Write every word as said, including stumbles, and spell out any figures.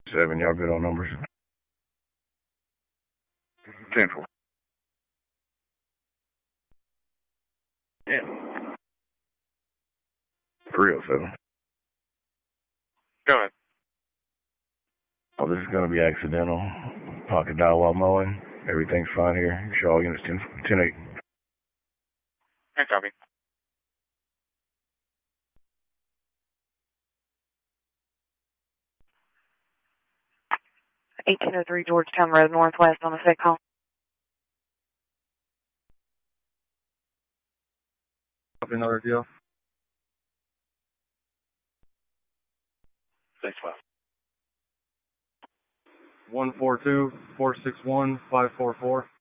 Seven, y'all good on numbers? ten four. Yeah. three oh seven. Go ahead. Oh, this is going to be accidental. Pocket dial while mowing. Everything's fine here. Show all units ten, ten eight. I copy. eighteen oh three Georgetown Road, Northwest on a sick call. Copy another deal. six five. one four two, four six one, five four four.